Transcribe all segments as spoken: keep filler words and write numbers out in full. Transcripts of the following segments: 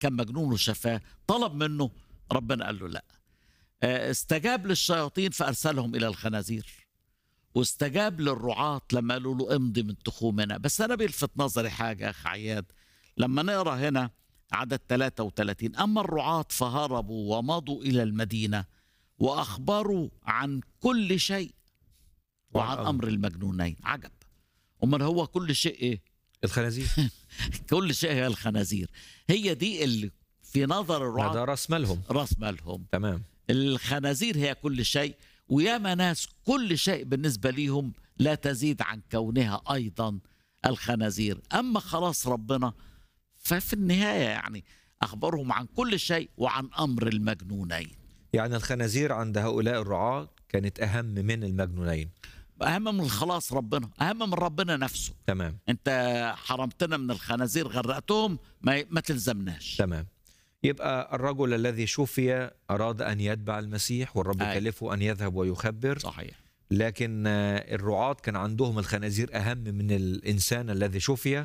كان مجنون وشفاه، طلب منه، ربنا قال له لا. آه، استجاب للشياطين فأرسلهم إلى الخنازير، واستجاب للرعاة لما قالوا له امضي من تخومنا. بس أنا بيلفت نظري حاجة يا أخ عياد، لما نقرأ هنا عدد ثلاثة وثلاثين: أما الرعاة فهربوا ومضوا إلى المدينة وأخبروا عن كل شيء وعن وعن أمر المجنونين. عجب، أمال هو كل شيء إيه؟ الخنازير. كل شيء هي الخنازير. هي دي اللي في نظر هذا الرعاة راس مالهم. راس مالهم. تمام. الخنازير هي كل شيء، وياما ناس كل شيء بالنسبة ليهم لا تزيد عن كونها أيضا الخنازير. أما خلاص ربنا ففي النهاية يعني أخبرهم عن كل شيء وعن أمر المجنونين. يعني الخنازير عند هؤلاء الرعاة كانت أهم من المجنونين. أهم من الخلاص ربنا، أهم من ربنا نفسه. تمام. أنت حرمتنا من الخنازير، غرقتهم، ما, ما تلزمناش. تمام. يبقى الرجل الذي شفي أراد أن يتبع المسيح، والرب أي. كلفه أن يذهب ويخبر. صحيح. لكن الرعاة كان عندهم الخنازير أهم من الإنسان الذي شفي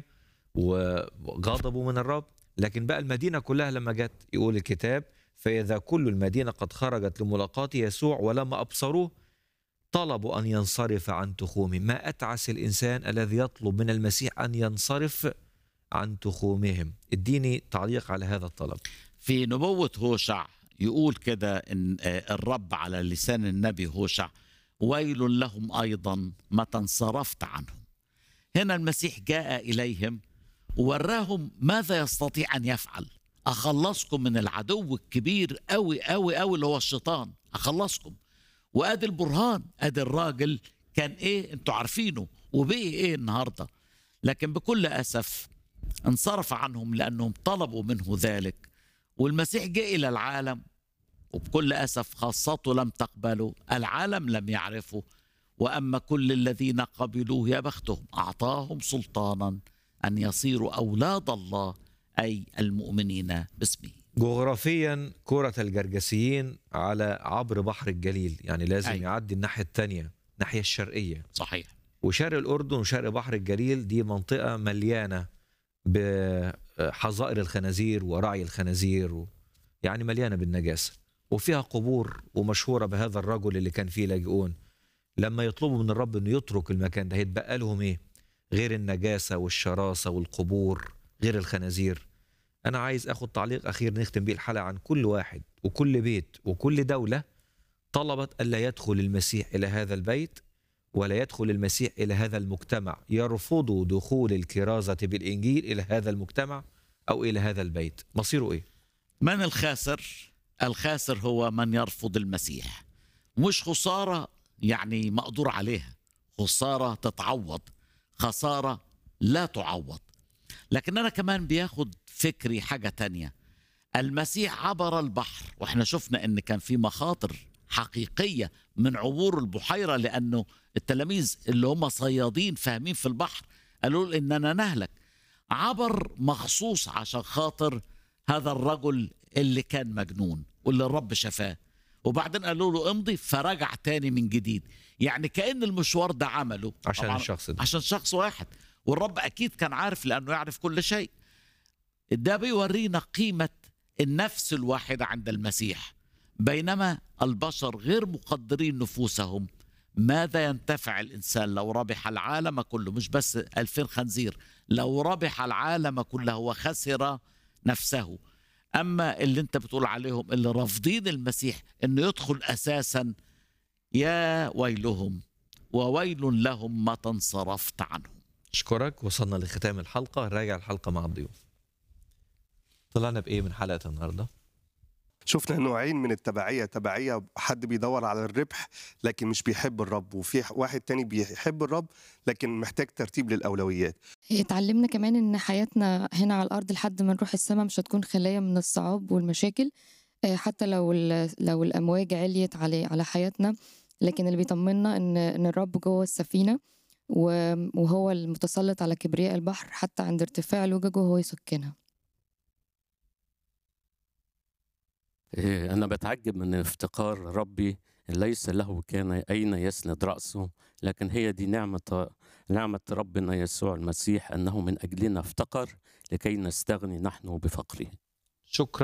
وغضبوا من الرب. لكن بقى المدينة كلها لما جت، يقول الكتاب: فإذا كل المدينة قد خرجت لملاقاة يسوع ولما أبصروه طلبوا أن ينصرف عن تخومهم. ما أتعس الإنسان الذي يطلب من المسيح أن ينصرف عن تخومهم. اديني تعليق على هذا الطلب. في نبوة هوشع يقول كده إن الرب على لسان النبي هوشع: ويل لهم أيضا متى انصرفت عنهم. هنا المسيح جاء إليهم ووراهم ماذا يستطيع أن يفعل. أخلصكم من العدو الكبير أوي أوي أوي اللي هو الشيطان، أخلصكم. وأدي البرهان، أدي الراجل كان إيه أنتوا عارفينه وبقي إيه النهاردة. لكن بكل أسف انصرف عنهم لأنهم طلبوا منه ذلك. والمسيح جاء إلى العالم وبكل أسف خاصته لم تقبله، العالم لم يعرفه. وأما كل الذين قبلوه يا بختهم، أعطاهم سلطانا أن يصيروا أولاد الله، أي المؤمنين باسمه. جغرافيا كرة الجرجسيين على عبر بحر الجليل، يعني لازم أي. يعدي الناحية الثانية، الناحية الشرقية. صحيح. وشرق الأردن وشرق بحر الجليل دي منطقة مليانة بحظائر الخنازير ورعي الخنازير و... يعني مليانة بالنجاسة، وفيها قبور، ومشهورة بهذا الرجل اللي كان فيه لاجئون. لما يطلبوا من الرب انه يترك المكان ده هيتبقى لهم ايه غير النجاسة والشراسة والقبور، غير الخنازير؟ انا عايز اخد تعليق اخير نختم بيه الحلقة عن كل واحد وكل بيت وكل دولة طلبت الا يدخل المسيح الى هذا البيت ولا يدخل المسيح الى هذا المجتمع، يرفضوا دخول الكرازة بالانجيل الى هذا المجتمع او الى هذا البيت. مصيره ايه؟ من الخاسر؟ الخاسر هو من يرفض المسيح. مش خسارة يعني مقدور عليها، خسارة تتعوض، خسارة لا تعوض. لكن أنا كمان بياخد فكري حاجة تانية. المسيح عبر البحر، وإحنا شفنا إن كان في مخاطر حقيقية من عبور البحيرة، لأنه التلاميذ اللي هم صيادين فاهمين في البحر قالوا له إننا نهلك. عبر مخصوص عشان خاطر هذا الرجل اللي كان مجنون واللي الرب شفاه، وبعدين قالوا له امضي فرجع تاني من جديد. يعني كأن المشوار ده عمله عشان الشخص ده، عشان شخص واحد، والرب أكيد كان عارف لأنه يعرف كل شيء. ده بيورينا قيمة النفس الواحدة عند المسيح. بينما البشر غير مقدرين نفوسهم، ماذا ينتفع الإنسان لو ربح العالم كله؟ مش بس ألفين خنزير، لو ربح العالم كله وخسر نفسه. أما اللي انت بتقول عليهم اللي رافضين المسيح انه يدخل أساسا، يا ويلهم وويل لهم متى انصرفت عنهم. أشكرك. وصلنا لختام الحلقة، راجع الحلقة مع الضيوف. طلعنا بإيه من حلقة النهاردة؟ شفنا نوعين من التبعية. تبعية حد بيدور على الربح لكن مش بيحب الرب، وفي واحد تاني بيحب الرب لكن محتاج ترتيب للأولويات. اتعلمنا كمان ان حياتنا هنا على الارض لحد ما نروح السماء مش هتكون خالية من الصعاب والمشاكل، حتى لو لو الامواج عليت على على حياتنا، لكن اللي بيطمنا ان ان الرب جوه السفينة وهو المتسلط على كبرياء البحر، حتى عند ارتفاع لججه هو يسكنها. أنا بتعجب من افتقار ربي ليس له كان أين يسند رأسه، لكن هي دي نعمة نعمة ربنا يسوع المسيح أنه من أجلنا افتقر لكي نستغني نحن بفقره. شكرا.